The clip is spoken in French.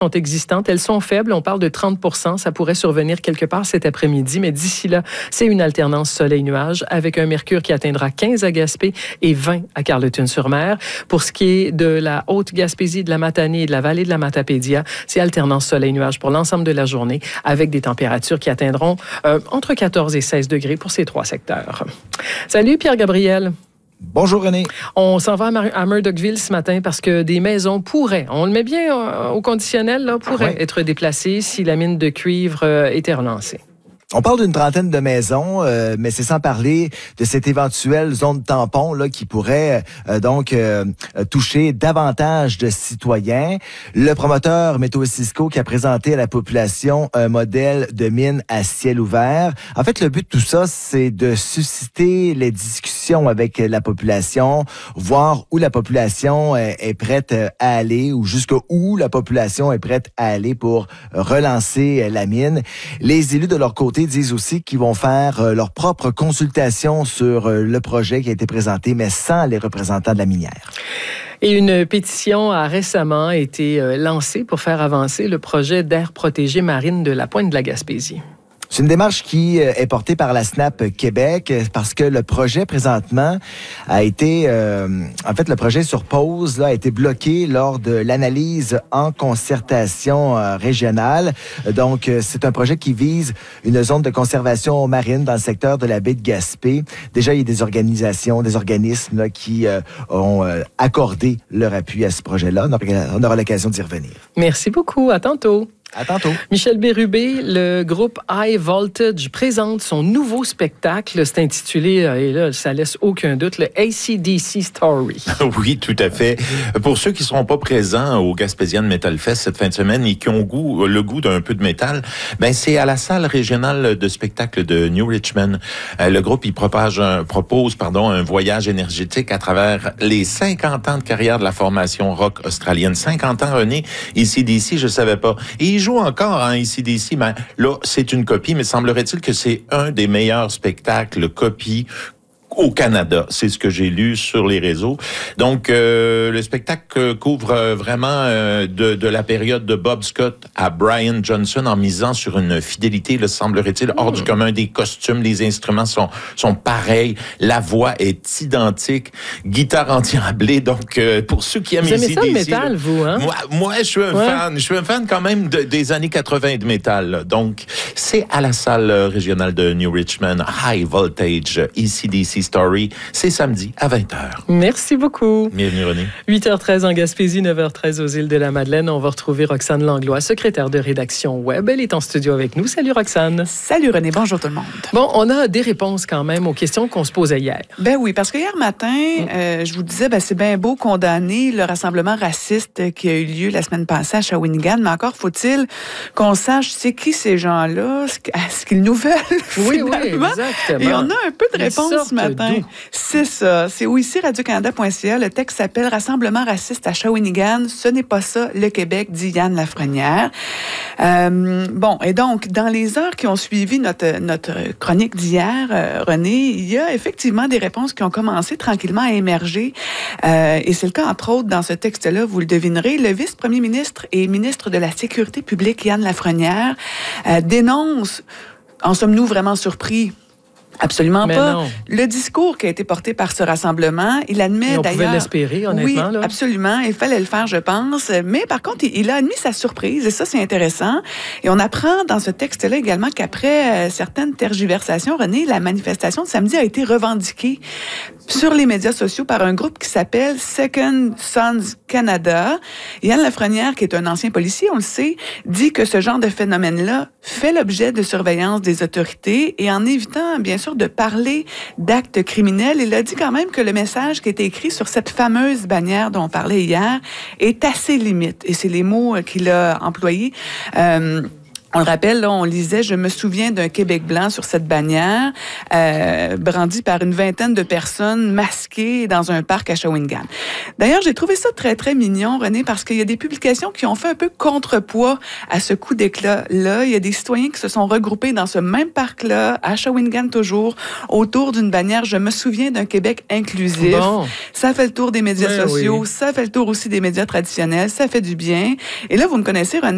sont existantes. Elles sont faibles. On parle de 30 %. Ça pourrait survenir quelque part cet après-midi. Mais d'ici là, c'est une alternance soleil-nuage avec un mercure qui atteindra 15 à Gaspé et 20 à Carleton-sur-Mer. Pour ce qui est de la Haute-Gaspésie, de la Matanée et de la vallée de la Matapédia, c'est alternance soleil-nuage pour l'ensemble de la journée avec des températures qui atteindront entre 14 et 16 degrés pour ces 3 secteurs. Salut Pierre-Gabriel. Bonjour René. On s'en va à Murdochville ce matin parce que des maisons pourraient, on le met bien au conditionnel, là, pourraient être déplacées si la mine de cuivre était relancée. On parle d'une trentaine de maisons, mais c'est sans parler de cette éventuelle zone tampon là, qui pourrait toucher davantage de citoyens. Le promoteur Météo Cisco qui a présenté à la population un modèle de mine à ciel ouvert. En fait, le but de tout ça, c'est de susciter les discussions avec la population, voir où la population est prête à aller ou jusqu'où la population est prête à aller pour relancer la mine. Les élus de leur côté disent aussi qu'ils vont faire leur propre consultation sur le projet qui a été présenté, mais sans les représentants de la minière. Et une pétition a récemment été lancée pour faire avancer le projet d'aire protégée marine de la Pointe de la Gaspésie. C'est une démarche qui est portée par la SNAP Québec parce que le projet présentement a été, le projet sur pause là, a été bloqué lors de l'analyse en concertation régionale. Donc, c'est un projet qui vise une zone de conservation marine dans le secteur de la baie de Gaspé. Déjà, il y a des organisations, des organismes là, qui ont accordé leur appui à ce projet-là. On aura l'occasion d'y revenir. Merci beaucoup. À tantôt. À tantôt. Michel Bérubé, le groupe High Voltage présente son nouveau spectacle. C'est intitulé, et là, ça laisse aucun doute, le AC/DC Story. Oui, tout à fait. Pour ceux qui ne seront pas présents au Gaspésian Metal Fest cette fin de semaine et qui ont le goût d'un peu de métal, ben c'est à la salle régionale de spectacle de New Richmond. Le groupe, il propose un voyage énergétique à travers les 50 ans de carrière de la formation rock australienne. 50 ans, René. AC/DC, je ne savais pas. Et joue encore en AC/DC, mais là, c'est une copie, mais semblerait-il que c'est un des meilleurs spectacles copie au Canada. C'est ce que j'ai lu sur les réseaux. Donc, le spectacle couvre vraiment de la période de Bob Scott à Brian Johnson en misant sur une fidélité, le semblerait-il, hors du commun. Des costumes, les instruments sont pareils. La voix est identique. Guitare entièrement. Donc, pour ceux qui aiment AC/DC... Vous aimez ça le métal, là, vous, hein? Moi, je suis un fan. Je suis un fan quand même des années 80 de métal. Là. Donc, c'est à la salle régionale de New Richmond, High Voltage, AC/DC Story. C'est samedi à 20h. Merci beaucoup. Bienvenue, René. 8h13 en Gaspésie, 9h13 aux îles de la Madeleine. On va retrouver Roxane Langlois, secrétaire de rédaction web. Elle est en studio avec nous. Salut, Roxane. Salut, René. Bonjour tout le monde. Bon, on a des réponses quand même aux questions qu'on se posait hier. Ben oui, parce que hier matin, je vous disais, c'est bien beau condamner le rassemblement raciste qui a eu lieu la semaine passée à Shawinigan, mais encore faut-il qu'on sache c'est qui ces gens-là, ce qu'ils nous veulent, oui, finalement. Oui, exactement. Et on a un peu de réponse ce matin. C'est ça. C'est ici radiocanada.ca. Le texte s'appelle « Rassemblement raciste à Shawinigan. Ce n'est pas ça, le Québec », dit Yann Lafrenière. Et donc, dans les heures qui ont suivi notre chronique d'hier, René, il y a effectivement des réponses qui ont commencé tranquillement à émerger. Et c'est le cas, entre autres, dans ce texte-là, vous le devinerez, le vice-premier ministre et ministre de la Sécurité publique, Yann Lafrenière, dénonce, en sommes-nous vraiment surpris? Absolument mais pas. Non. Le discours qui a été porté par ce rassemblement, il admet on d'ailleurs... pouvait l'espérer, honnêtement. Oui, là. absolument. Il fallait le faire, je pense. Mais par contre, il a admis sa surprise, et ça, c'est intéressant. Et on apprend dans ce texte-là également qu'après certaines tergiversations, René, la manifestation de samedi a été revendiquée sur les médias sociaux par un groupe qui s'appelle Second Sons Canada. Yann Lafrenière, qui est un ancien policier, on le sait, dit que ce genre de phénomène-là fait l'objet de surveillance des autorités et en évitant, bien sûr, de parler d'actes criminels, il a dit quand même que le message qui était écrit sur cette fameuse bannière dont on parlait hier est assez limite. Et c'est les mots qu'il a employés. On le rappelle, là, on lisait « Je me souviens d'un Québec blanc » sur cette bannière, brandie par une vingtaine de personnes masquées dans un parc à Shawinigan. D'ailleurs, j'ai trouvé ça très, très mignon, René, parce qu'il y a des publications qui ont fait un peu contrepoids à ce coup d'éclat-là. Il y a des citoyens qui se sont regroupés dans ce même parc-là, à Shawinigan toujours, autour d'une bannière « Je me souviens d'un Québec inclusif ». Bon. Ça fait le tour des médias sociaux, oui. ça fait le tour aussi des médias traditionnels, ça fait du bien. Et là, vous me connaissez, René,